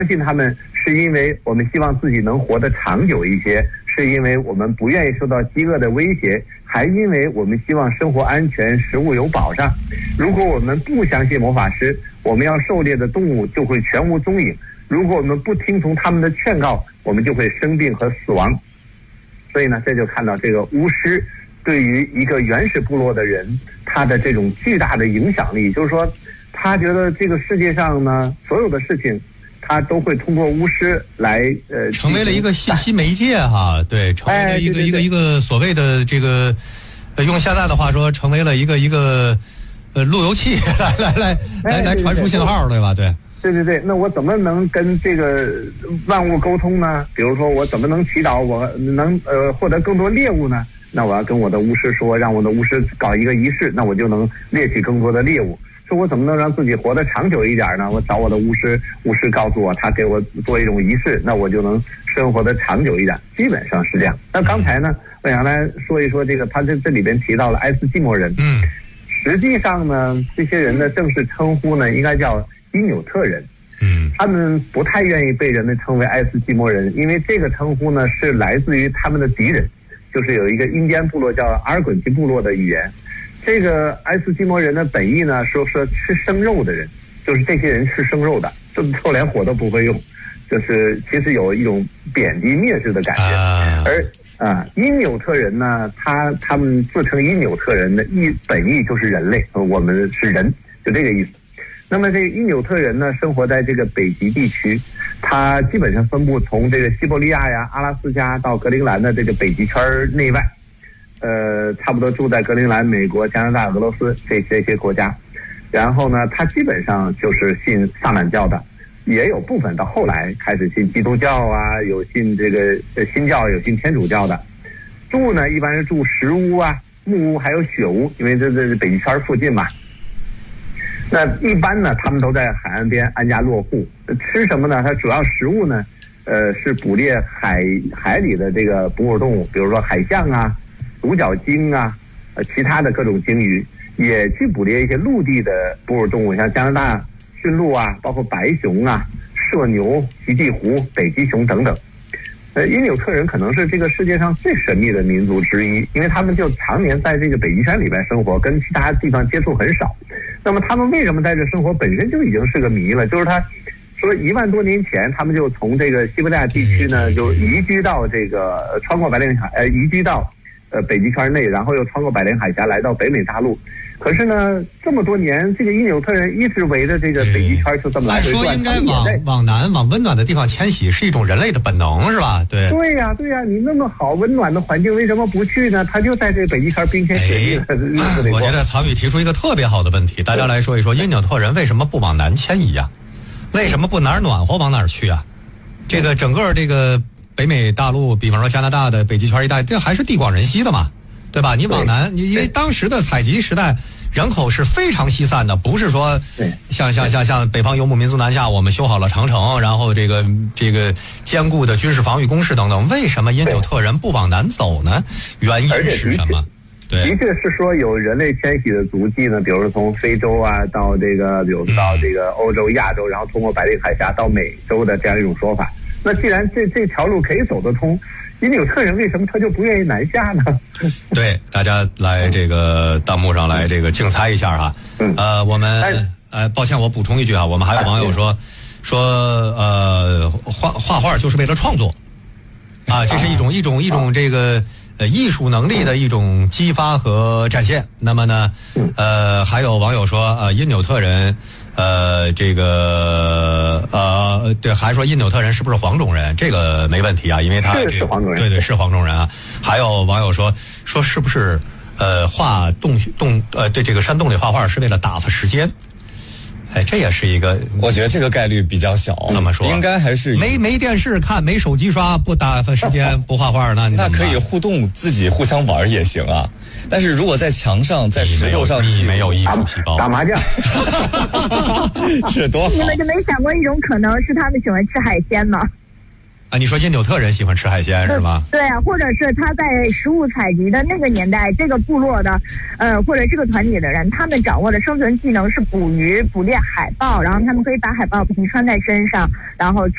信他们，是因为我们希望自己能活得长久一些，是因为我们不愿意受到饥饿的威胁，还因为我们希望生活安全，食物有保障。如果我们不相信魔法师，我们要狩猎的动物就会全无踪影。如果我们不听从他们的劝告，我们就会生病和死亡。所以呢，这就看到这个巫师对于一个原始部落的人，他的这种巨大的影响力，就是说他觉得这个世界上呢，所有的事情他都会通过巫师来成为了一个信息媒介哈，对，成为了一个所谓的这个用现在的话说，成为了一个路由器，来传输信号，对吧？对。 对，那我怎么能跟这个万物沟通呢？比如说我怎么能祈祷我能获得更多猎物呢？那我要跟我的巫师说，让我的巫师搞一个仪式，那我就能猎取更多的猎物。说我怎么能让自己活得长久一点呢？我找我的巫师告诉我，他给我做一种仪式，那我就能生活得长久一点。基本上是这样。那刚才呢，我想来说一说这个，他这里边提到了爱斯基摩人。实际上呢，这些人的正式称呼呢，应该叫因纽特人。他们不太愿意被人们称为爱斯基摩人，因为这个称呼呢是来自于他们的敌人，就是有一个印第安部落叫阿尔衮基部落的语言。这个爱斯基摩人的本意呢，说吃生肉的人，就是这些人吃生肉的，就连火都不会用，就是其实有一种贬低蔑视的感觉。而因纽特人呢，他们自称因纽特人的本意就是人类，我们是人，就这个意思。那么这个因纽特人呢，生活在这个北极地区，他基本上分布从这个西伯利亚呀、阿拉斯加到格陵兰的这个北极圈内外，差不多住在格陵兰、美国、加拿大、俄罗斯这些国家。然后呢，他基本上就是信萨满教的，也有部分到后来开始信基督教啊，有信这个新教，有信天主教的。住呢，一般是住石屋啊、木屋还有雪屋，因为这是北极圈附近嘛。那一般呢，他们都在海岸边安家落户。吃什么呢？它主要食物呢，是捕猎海里的这个哺乳动物，比如说海象啊、独角鲸啊，其他的各种鲸鱼，也去捕猎一些陆地的哺乳动物，像加拿大驯鹿啊，包括白熊啊、麝牛、极地狐、北极熊等等。因纽特人可能是这个世界上最神秘的民族之一，因为他们就常年在这个北极山里面生活，跟其他地方接触很少。那么他们为什么在这生活，本身就已经是个谜了。就是他说1万多年前，他们就从这个西伯利亚地区呢，就移居到这个穿过白令海，移居到北极圈内，然后又穿过百灵海峡来到北美大陆。可是呢，这么多年，这个因纽特人一直围着这个北极圈就这么来回转。 说应该往南、往温暖的地方迁徙，是一种人类的本能，是吧？对呀，你那么好温暖的环境，为什么不去呢？他就在这北极圈冰天雪地的日子里。 我觉得曹宇提出一个特别好的问题，大家来说一说，因纽特人为什么不往南迁移呀？为什么不哪儿暖和往哪儿去啊？这个整个这个北美大陆，比方说加拿大的北极圈一带，这还是地广人稀的嘛，对吧？你往南，因为当时的采集时代，人口是非常稀散的，不是说像北方游牧民族南下，我们修好了长城，然后这个坚固的军事防御工事等等。为什么因纽特人不往南走呢？原因是什么？ 的确是说有人类迁徙的足迹呢，比如说从非洲啊到这个，比如到这个欧洲、亚洲，然后通过百令海峡到美洲的这样一种说法。那既然这条路可以走得通，因纽特人为什么他就不愿意南下呢？ 对，大家来这个弹幕上来这个竞猜一下哈。我们抱歉，我补充一句啊，我们还有网友说画画就是为了创作啊，这是一种这个艺术能力的一种激发和展现。那么呢，还有网友说因纽特人。对，还说因纽特人是不是黄种人？这个没问题啊，因为他是黄种人， 对是黄种人啊。还有网友说是不是画对这个山洞里画画是为了打发时间？哎，这也是一个， 我觉得这个概率比较小。 怎么说？ 应该还是没电视看，没手机刷，不打发时间，不画画，那可以互动，自己互相玩也行啊。但是如果在墙上、在石头上， 你没有艺术细胞， 打麻将是多好。 你们就没想过一种可能是他们喜欢吃海鲜吗？ 啊，你说因纽特人喜欢吃海鲜是吗？ 对啊，或者是他在食物采集的那个年代，这个部落的，或者这个团体的人，他们掌握的生存技能是捕鱼、捕猎海豹，然后他们可以把海豹皮穿在身上，然后